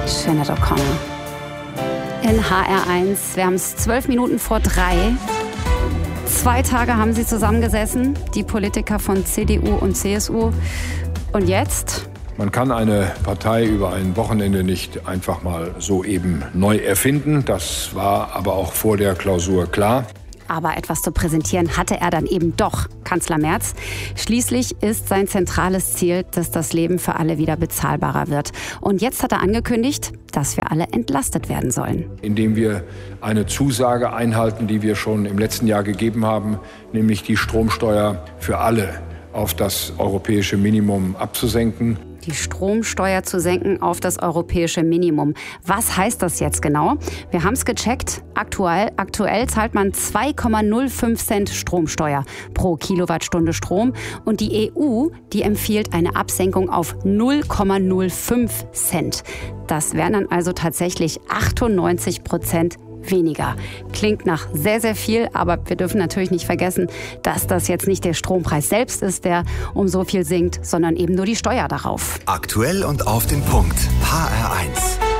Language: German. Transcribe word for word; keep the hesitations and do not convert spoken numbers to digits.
Sinead O'Connor. In H R eins. Wir haben es zwölf Minuten vor drei. Zwei Tage haben sie zusammengesessen, die Politiker von C D U und C S U. Und jetzt? Man kann eine Partei über ein Wochenende nicht einfach mal so eben neu erfinden. Das war aber auch vor der Klausur klar. Aber etwas zu präsentieren hatte er dann eben doch, Kanzler Merz. Schließlich ist sein zentrales Ziel, dass das Leben für alle wieder bezahlbarer wird. Und jetzt hat er angekündigt, dass wir alle entlastet werden sollen. Indem wir eine Zusage einhalten, die wir schon im letzten Jahr gegeben haben, nämlich die Stromsteuer für alle auf das europäische Minimum abzusenken. Die Stromsteuer zu senken auf das europäische Minimum. Was heißt das jetzt genau? Wir haben es gecheckt. Aktuell, aktuell zahlt man zwei Komma null fünf Cent Stromsteuer pro Kilowattstunde Strom. Und die E U, die empfiehlt eine Absenkung auf null Komma null fünf Cent. Das wären dann also tatsächlich achtundneunzig Prozent weniger. Klingt nach sehr, sehr viel, aber wir dürfen natürlich nicht vergessen, dass das jetzt nicht der Strompreis selbst ist, der um so viel sinkt, sondern eben nur die Steuer darauf. Aktuell und auf den Punkt. H R eins.